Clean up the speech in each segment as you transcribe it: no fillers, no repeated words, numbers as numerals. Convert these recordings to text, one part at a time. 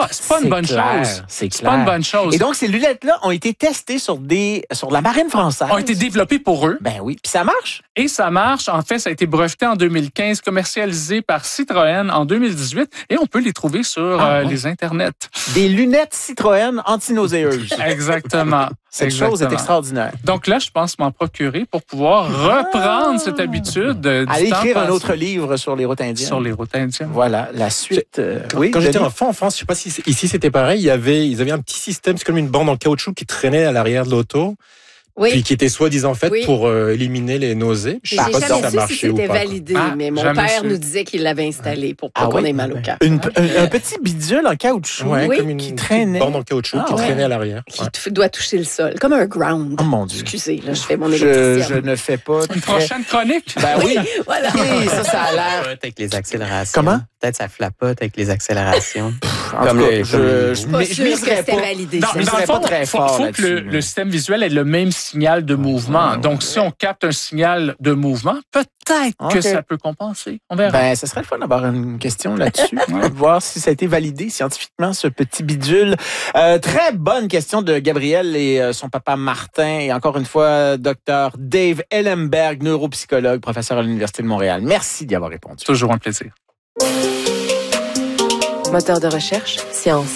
pas une bonne chose. C'est pas une bonne chose. Et donc, ces lunettes-là ont été testées sur la marine française. Ont été développées pour eux. Ben oui. Puis ça marche? Et ça marche. En fait, ça a été breveté en 2015, commercialisé par Citroën en 2018. Et on peut les trouver sur les internets. Des lunettes Citroën anti-nauséeuses. Exactement. Cette chose est extraordinaire. Donc là, je pense m'en procurer pour pouvoir reprendre cette habitude. Aller écrire un autre livre sur les routes indiennes. Sur les routes indiennes. Voilà, la suite. Quand j'étais enfant en France, je sais pas si ici c'était pareil, ils avaient un petit système, c'est comme une bande en caoutchouc qui traînait à l'arrière de l'auto. Oui. Puis qui était soi-disant faite pour éliminer les nausées. Je sais pas si ça marchait ou c'était pas. validé, mais mon père nous disait qu'il l'avait installé pour pas qu'on ait mal au cœur. Un petit bidule en caoutchouc comme qui traînait. Bande en caoutchouc qui traînait à l'arrière. Qui doit toucher le sol, comme un ground. Oh mon Dieu. Excusez, là, je fais mon électricien. Je ne fais pas. Une prochaine chronique? Ben oui. Voilà. Oui, ça a l'air. Avec les accélérations. Comment? Peut-être ça flapote avec les accélérations. Comme je miserais pas. Validé. Non, Ça. mais dans le fond, très fort faut que le système visuel ait le même signal de mouvement. Donc, si on capte un signal de mouvement, peut-être que ça peut compenser. On verra. Ben, ce serait le fun d'avoir une question là-dessus. Voir si ça a été validé scientifiquement, ce petit bidule. Très bonne question de Gabriel et son papa Martin. Et encore une fois, Dr. Dave Ellenberg, neuropsychologue, professeur à l'Université de Montréal. Merci d'y avoir répondu. Toujours un plaisir. Moteur de recherche, science.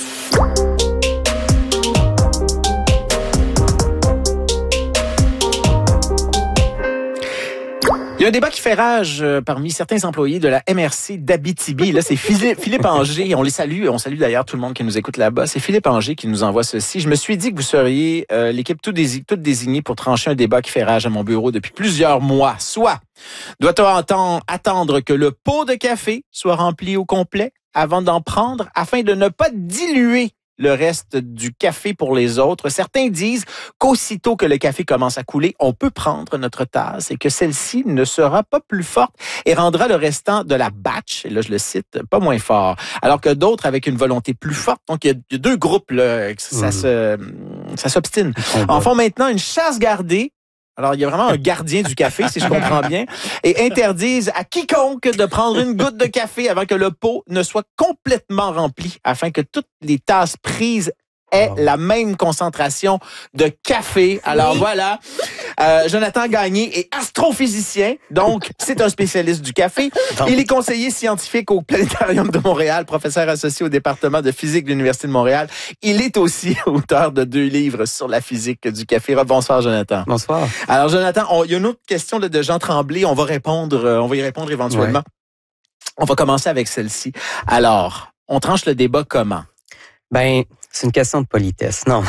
Il y a un débat qui fait rage parmi certains employés de la MRC d'Abitibi. Là, c'est Philippe Anger. On les salue. On salue d'ailleurs tout le monde qui nous écoute là-bas. C'est Philippe Anger qui nous envoie ceci. Je me suis dit que vous seriez l'équipe toute désignée pour trancher un débat qui fait rage à mon bureau depuis plusieurs mois. Soit, doit-on attendre que le pot de café soit rempli au complet avant d'en prendre afin de ne pas diluer le reste du café pour les autres? Certains disent qu'aussitôt que le café commence à couler, on peut prendre notre tasse et que celle-ci ne sera pas plus forte et rendra le restant de la batch, et là je le cite, pas moins fort. Alors que d'autres avec une volonté plus forte, donc il y a deux groupes là, ça s'obstine, en font maintenant une chasse gardée. Alors, il y a vraiment un gardien du café, si je comprends bien, et interdisent à quiconque de prendre une goutte de café avant que le pot ne soit complètement rempli, afin que toutes les tasses prises aient la même concentration de café. Alors voilà, Jonathan Gagné est astrophysicien, donc c'est un spécialiste du café. Il est conseiller scientifique au Planétarium de Montréal, professeur associé au département de physique de l'Université de Montréal. Il est aussi auteur de 2 livres sur la physique du café. Bonsoir, Jonathan. Bonsoir. Alors, Jonathan, il y a une autre question de Jean Tremblay. On va y répondre éventuellement. Ouais. On va commencer avec celle-ci. Alors, on tranche le débat comment? Ben, c'est une question de politesse. Non.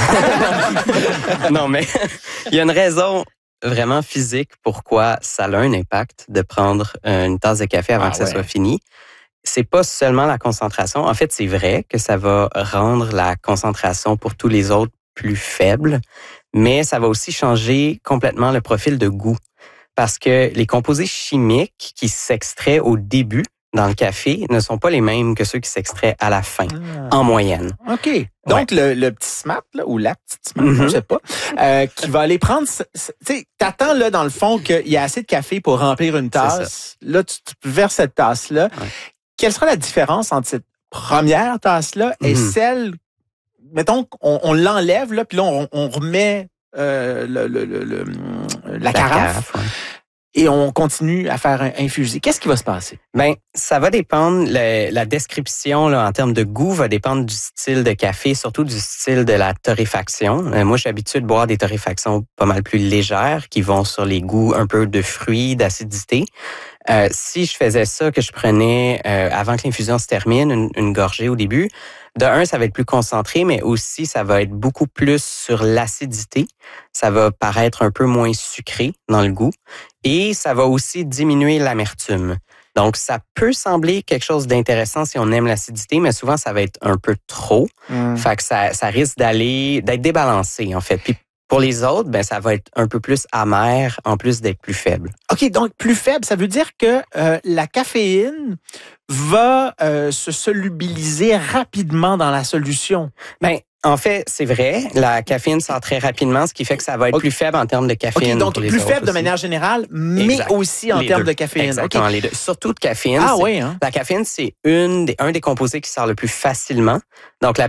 Non, mais il y a une raison vraiment physique pourquoi ça a un impact de prendre une tasse de café avant que ça soit fini. C'est pas seulement la concentration. En fait, c'est vrai que ça va rendre la concentration pour tous les autres plus faible, mais ça va aussi changer complètement le profil de goût. Parce que les composés chimiques qui s'extraient au début dans le café ne sont pas les mêmes que ceux qui s'extraient à la fin, en moyenne. OK. Donc, le petit smart, là, ou la petite smart, je sais pas, qui va aller prendre... Tu sais, t'attends, là, dans le fond, qu'il y a assez de café pour remplir une tasse. Là, tu verses cette tasse-là. Ouais. Quelle sera la différence entre cette première tasse-là et celle... Mettons qu'on l'enlève, là, puis là, on remet la carafe. Et on continue à faire infuser. Qu'est-ce qui va se passer? Ben, ça va dépendre, la description là, en termes de goût va dépendre du style de café, surtout du style de la torréfaction. Moi, je suis habitué de boire des torréfactions pas mal plus légères qui vont sur les goûts un peu de fruits, d'acidité. Si je faisais ça, que je prenais avant que l'infusion se termine, une gorgée au début, de un, ça va être plus concentré, mais aussi ça va être beaucoup plus sur l'acidité. Ça va paraître un peu moins sucré dans le goût. Et ça va aussi diminuer l'amertume. Donc, ça peut sembler quelque chose d'intéressant si on aime l'acidité, mais souvent, ça va être un peu trop. Fait que ça risque d'être débalancé, en fait. Puis, pour les autres, ben ça va être un peu plus amer, en plus d'être plus faible. OK, donc plus faible, ça veut dire que la caféine va se solubiliser rapidement dans la solution. Ben, en fait, c'est vrai, la caféine sort très rapidement, ce qui fait que ça va être plus faible en termes de caféine. OK, donc pour les plus autres faible de aussi. manière générale, mais aussi en termes de caféine. Exactement, les deux. Surtout de caféine. Ah oui, hein? La caféine, c'est un des composés qui sort le plus facilement. Donc, la